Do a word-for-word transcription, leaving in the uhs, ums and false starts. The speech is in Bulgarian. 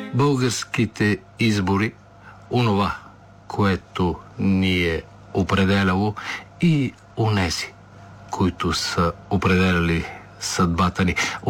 българските избори, онова, което ни е определяло, и онези, които са определяли съдбата ни.